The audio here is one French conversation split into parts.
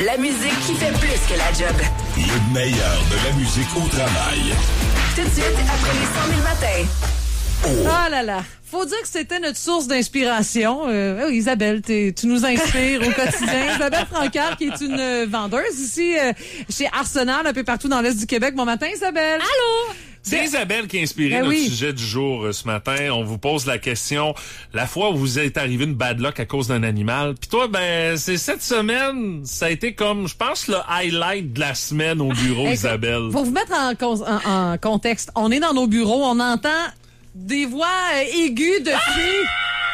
La musique qui fait plus que la job. Le meilleur de la musique au travail. Tout de suite, après les 100 000 matins. Oh là là. Faut dire que c'était notre source d'inspiration. Isabelle, tu nous inspires au quotidien. Isabelle Francard, qui est une vendeuse ici chez Arsenal, un peu partout dans l'Est du Québec. Bon matin, Isabelle. Allô? C'est Isabelle qui a inspiré notre sujet du jour ce matin. On vous pose la question, la fois où vous êtes arrivé une bad luck à cause d'un animal. Puis toi, c'est cette semaine, ça a été comme, je pense, le highlight de la semaine au bureau, Isabelle. Pour vous mettre en contexte, on est dans nos bureaux, on entend des voix aiguës de filles.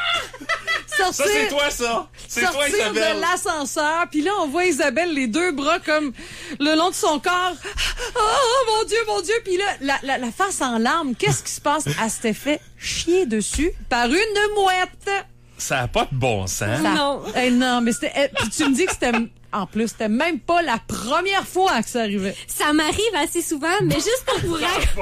Ça, c'est toi, ça. C'est toi, Isabelle. Sortir de l'ascenseur, puis là, on voit Isabelle, les deux bras comme le long de son corps. Oh, mon Dieu. Puis là, la face en larmes. Qu'est-ce qui se passe? Elle s'était fait chier dessus par une mouette. Ça n'a pas de bon sens. Non. Non, mais c'était... Puis tu me dis que c'était... En plus, c'était même pas la première fois que ça arrivait. Ça m'arrive assez souvent, mais juste pour vous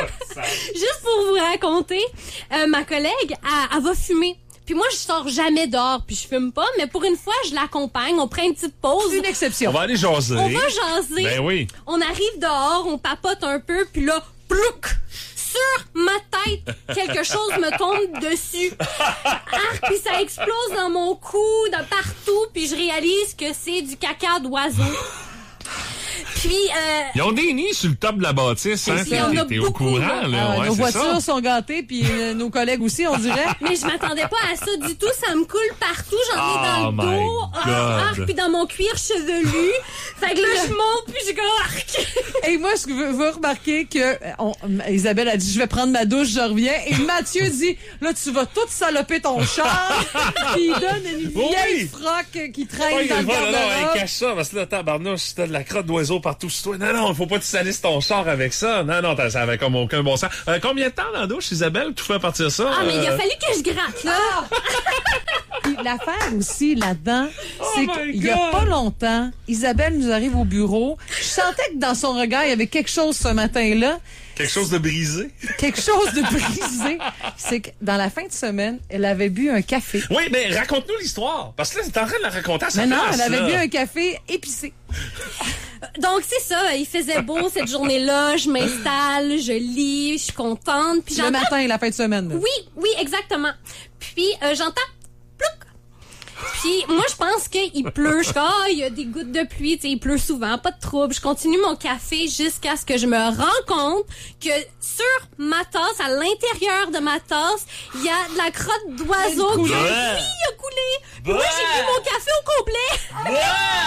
raconter, ma collègue, elle va fumer. Puis moi, je sors jamais dehors, puis je fume pas, mais pour une fois, je l'accompagne, on prend une petite pause. C'est une exception. On va aller jaser. On va jaser. Ben oui. On arrive dehors, on papote un peu, puis là, plouc! Sur ma tête, quelque chose me tombe dessus. Puis ça explose dans mon cou, partout, puis je réalise que c'est du caca d'oiseau. Puis, ils ont des nids sur le top de la bâtisse, hein? T'es au courant, là. Nos voitures sont gâtées, puis nos collègues aussi, on dirait. Mais je m'attendais pas à ça du tout. Ça me coule partout. J'en ai dans le dos, puis dans mon cuir chevelu. Fait que là, je monte, puis je go arc. Et moi, je veux remarquer que Isabelle a dit, je vais prendre ma douche, je reviens. Et Mathieu dit, là, tu vas tout saloper ton char. Puis il donne une vieille froc qui traîne dans le garde-robe. Non, cache ça, parce que là, tabarnouche, t'as de la crotte d'oiseau partout sur toi. Non, faut pas que tu salisses ton char avec ça. Non, ça avait comme aucun bon sens. Combien de temps dans la douche, Isabelle, tout fait partir ça? Ah, mais il a fallu que je gratte, là. Puis l'affaire aussi là-dedans, c'est qu'il y a pas longtemps, Isabelle nous arrive au bureau. Je sentais que dans son regard, il y avait quelque chose ce matin-là. Quelque chose de brisé? Quelque chose de brisé. C'est que dans la fin de semaine, elle avait bu un café. Oui, mais raconte-nous l'histoire. Parce que là, t'es en train de la raconter à sa place. Non, elle avait bu un café épicé. Donc, c'est ça. Il faisait beau cette journée-là. Je m'installe, je lis, je suis contente. Puis le matin et la fin de semaine. Là. Oui, exactement. Puis, j'entends plouc. Puis, moi, je pense qu'il pleut. Je dis, il y a des gouttes de pluie. Tu sais, il pleut souvent. Pas de trouble. Je continue mon café jusqu'à ce que je me rends compte que sur ma tasse, à l'intérieur de ma tasse, il y a de la crotte d'oiseau. Oui, il a coulé. Puis moi, j'ai bu mon café au complet.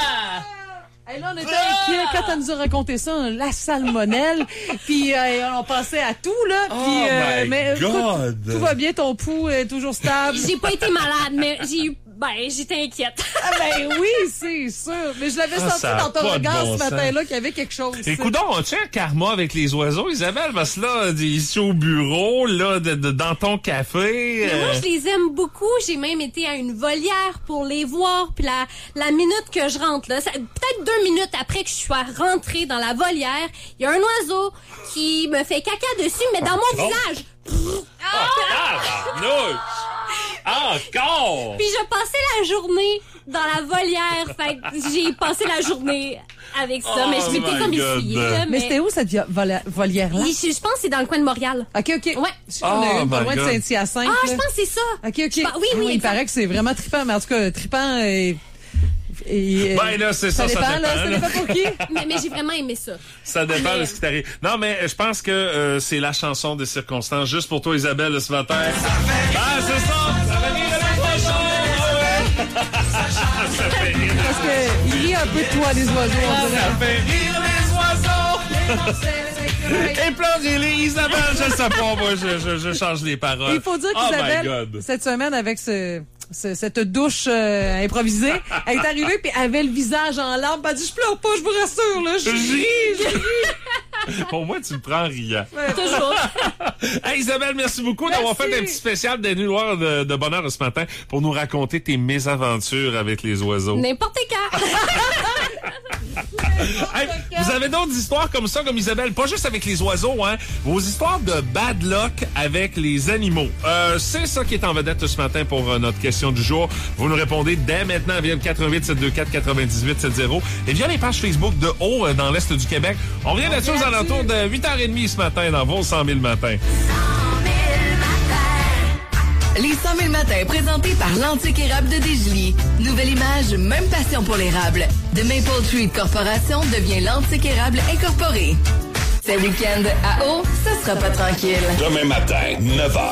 Et là, on était inquiets quand elle nous a raconté ça, la salmonelle. Puis on pensait à tout, là. Puis, mais écoute, tout va bien, ton pouls est toujours stable. J'ai pas été malade, mais j'étais inquiète. Ah oui, c'est sûr. Mais je l'avais senti dans ton regard ce matin-là qu'il y avait quelque chose. Écoute, as-tu un karma avec les oiseaux, Isabelle? Parce que là, ici au bureau, là, dans ton café... Mais moi, je les aime beaucoup. J'ai même été à une volière pour les voir. Puis la minute que je rentre, là, peut-être 2 minutes après que je sois rentrée dans la volière, il y a un oiseau qui me fait caca dessus, mais dans mon visage. Encore! Puis je passais la journée dans la volière. Fait que j'ai passé la journée avec ça. Mais je m'étais comme essuyée. Mais c'était où cette volière-là? Je pense que c'est dans le coin de Montréal. OK. Ouais. On a eu pas loin de Saint-Hyacinthe. Je pense que c'est ça. OK. Oui. Il paraît que c'est vraiment trippant. Mais en tout cas, trippant et là, c'est ça dépend. Ça dépend pour qui. mais j'ai vraiment aimé ça. Ça dépend de ce qui t'arrive. Non, mais je pense que c'est la chanson des circonstances. Juste pour toi, Isabelle, ce matin. C'est ça! Ça va rire les oiseaux! Ça fait rire. Parce que il y a un peu de toi, les oiseaux. Ça fait rire les oiseaux! Et plongez-les, Isabelle, je sais pas, moi, je change les paroles. Il faut dire qu'Isabelle, cette semaine, avec cette douche improvisée, elle est arrivée puis elle avait le visage en larmes. Elle a dit, je pleure pas, je vous rassure, là. Je ris. Pour moi, tu le prends en riant. Ouais, toujours. Hey, Isabelle, merci beaucoup d'avoir fait un petit spécial des Nuits Noires de bonheur ce matin pour nous raconter tes mésaventures avec les oiseaux. N'importe quand. Hey, vous avez d'autres histoires comme ça, comme Isabelle, pas juste avec les oiseaux, hein? Vos histoires de bad luck avec les animaux. C'est ça qui est en vedette ce matin pour notre question du jour. Vous nous répondez dès maintenant via le 88-724-9870 et via les pages Facebook de Haut dans l'Est du Québec. On revient là-dessus aux alentours de 8h30 ce matin dans vos 100 000 matins. Les 100 000 matins présentés par l'Antique Érable de Desjolies. Nouvelle image, même passion pour l'érable. The Maple Treat Corporation devient l'Antique Érable Incorporé. Ce week-end à Haut, ça sera pas tranquille. Demain matin, 9h.